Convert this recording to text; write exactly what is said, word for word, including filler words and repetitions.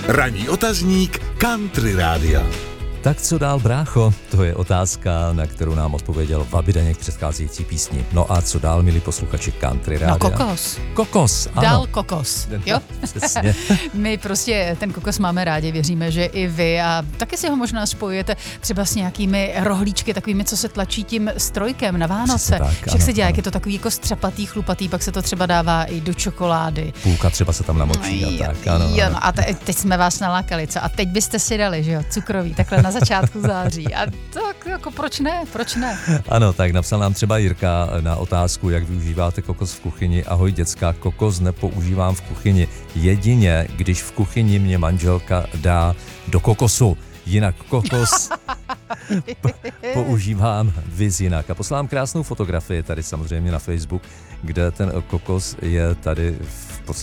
Ranní otazník Country Rádia. Tak co dál, brácho? To je otázka, na kterou nám odpověděl Vabidaněk v předcházející písni. No a co dál, milí posluchači Country Rádia? No kokos. Kokos, ano. Dal kokos, jo? Přesně. My prostě ten kokos máme rádi, věříme, že i vy a taky si ho možná spojujete třeba s nějakými rohlíčky, takovými, co se tlačí tím strojkem na Vánoce. Však se dělá, jak je to takový jako střapatý, chlupatý, pak se to třeba dává i do čokolády. Půlka třeba se tam namočí a tak. Ano, jo, ano. no a te, teď jsme vás nalákali, co? A teď byste si dali, že jo, cukrový, takhle na začátku září. A tak jako proč ne, proč ne? Ano, tak napsal nám třeba Jirka na otázku, jak využíváte kokos v kuchyni. Ahoj děcka, kokos nepoužívám v kuchyni. Jedině, když v kuchyni mě manželka dá do kokosu. Jinak kokos používám viz jinak. A poslám krásnou fotografii tady samozřejmě na Facebook, kde ten kokos je tady v podstatě